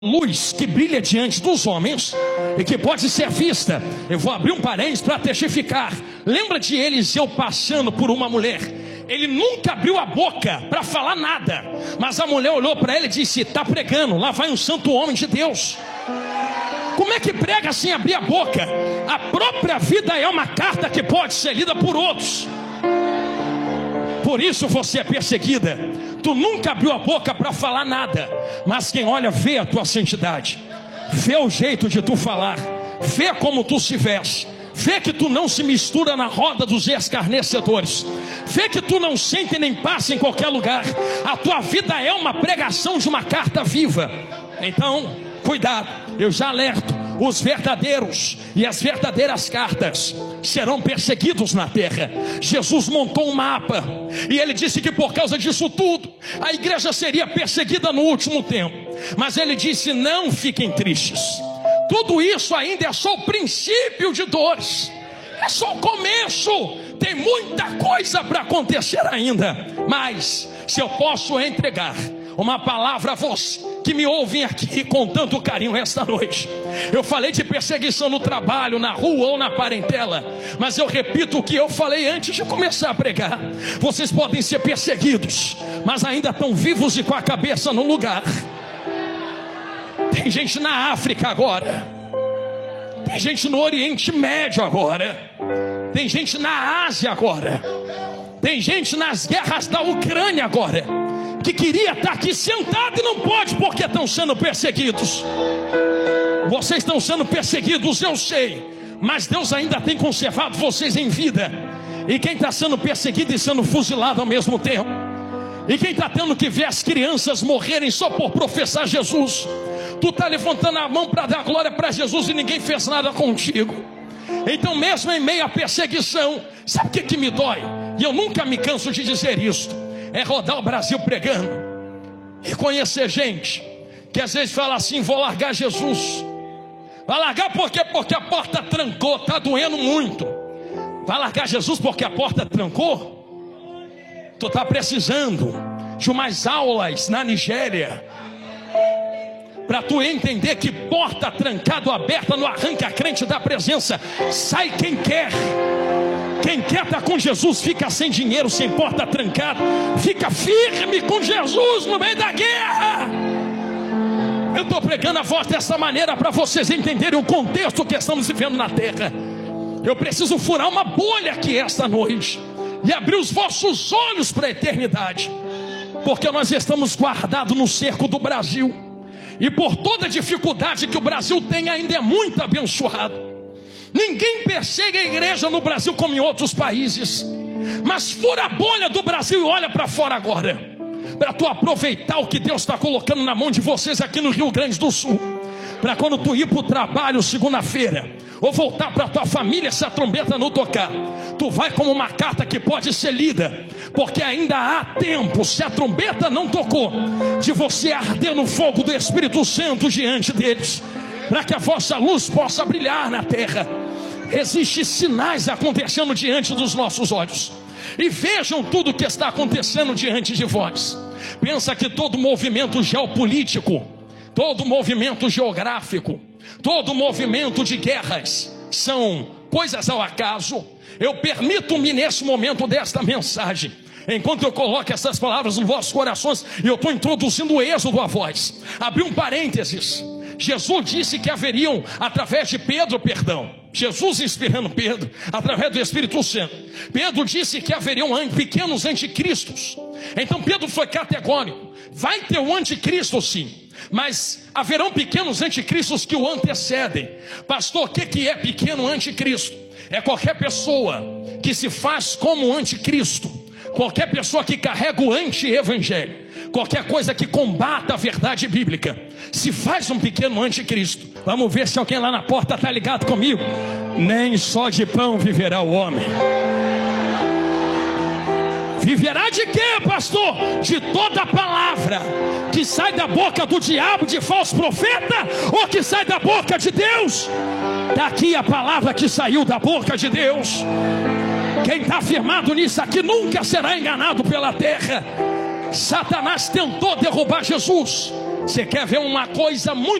luz que brilha diante dos homens e que pode ser vista. Eu vou abrir um parênteses para testificar. Lembra de Eliseu passando por uma mulher? Ele nunca abriu a boca para falar nada, mas a mulher olhou para ele e disse: está pregando, lá vai um santo homem de Deus. Como é que prega sem abrir a boca? A própria vida é uma carta que pode ser lida por outros. Por isso você é perseguida. Tu nunca abriu a boca para falar nada, mas quem olha vê a tua santidade, vê o jeito de tu falar, vê como tu se veste, vê que tu não se mistura na roda dos escarnecedores, vê que tu não sente nem passa em qualquer lugar. A tua vida é uma pregação de uma carta viva. Então, cuidado, eu já alerto. Os verdadeiros e as verdadeiras cartas serão perseguidos na terra. Jesus montou um mapa e ele disse que por causa disso tudo a igreja seria perseguida no último tempo. Mas ele disse: não fiquem tristes, tudo isso ainda é só o princípio de dores, é só o começo. Tem muita coisa para acontecer ainda. Mas se eu posso entregar uma palavra a você que me ouvem aqui com tanto carinho esta noite, eu falei de perseguição no trabalho, na rua ou na parentela, mas eu repito o que eu falei antes de começar a pregar. Vocês podem ser perseguidos, mas ainda estão vivos e com a cabeça no lugar. Tem gente na África agora, tem gente no Oriente Médio agora, tem gente na Ásia agora, tem gente nas guerras da Ucrânia agora, que queria estar aqui sentado e não pode porque estão sendo perseguidos. Vocês estão sendo perseguidos, eu sei, mas Deus ainda tem conservado vocês em vida. E quem está sendo perseguido e sendo fuzilado ao mesmo tempo, e quem está tendo que ver as crianças morrerem só por professar Jesus, tu está levantando a mão para dar glória para Jesus e ninguém fez nada contigo. Então mesmo em meio à perseguição, sabe o que me dói? E eu nunca me canso de dizer isso: é rodar o Brasil pregando e conhecer gente que às vezes fala assim: vou largar Jesus. Vai largar porque a porta trancou, está doendo muito. Vai largar Jesus porque a porta trancou? Tu está precisando de umas aulas na Nigéria para tu entender que porta trancada ou aberta não arranca crente da presença. Sai quem quer. Quem quer estar com Jesus fica sem dinheiro, sem porta trancada. Fica firme com Jesus no meio da guerra. Eu estou pregando a voz dessa maneira para vocês entenderem o contexto que estamos vivendo na terra. Eu preciso furar uma bolha aqui esta noite e abrir os vossos olhos para a eternidade, porque nós estamos guardados no cerco do Brasil. E por toda a dificuldade que o Brasil tem, ainda é muito abençoado. Ninguém persegue a igreja no Brasil como em outros países. Mas fura a bolha do Brasil e olha para fora agora, para tu aproveitar o que Deus está colocando na mão de vocês aqui no Rio Grande do Sul. Para quando tu ir para o trabalho segunda-feira, ou voltar para tua família, se a trombeta não tocar, tu vai como uma carta que pode ser lida. Porque ainda há tempo, se a trombeta não tocou, de você arder no fogo do Espírito Santo diante deles, para que a vossa luz possa brilhar na terra. Existem sinais acontecendo diante dos nossos olhos. E vejam tudo o que está acontecendo diante de vós. Pensa que todo movimento geopolítico, todo movimento geográfico, todo movimento de guerras são coisas ao acaso? Eu permito-me nesse momento desta mensagem, enquanto eu coloco essas palavras nos vossos corações, e eu estou introduzindo o êxodo a vós, abrir um parênteses. Jesus disse que haveriam, através de Pedro, Jesus inspirando Pedro, através do Espírito Santo, Pedro disse que haveriam pequenos anticristos. Então Pedro foi categórico: vai ter um anticristo sim, mas haverão pequenos anticristos que o antecedem. Pastor, o que é pequeno anticristo? É qualquer pessoa que se faz como anticristo, qualquer pessoa que carrega o anti-evangelho, qualquer coisa que combata a verdade bíblica, se faz um pequeno anticristo. Vamos ver se alguém lá na porta está ligado comigo. Nem só de pão viverá o homem. Viverá de quê, pastor? De toda palavra que sai da boca do diabo, de falso profeta, ou que sai da boca de Deus. Daqui a palavra que saiu da boca de Deus. Quem está firmado nisso aqui nunca será enganado pela terra. Satanás tentou derrubar Jesus, Você quer ver uma coisa muito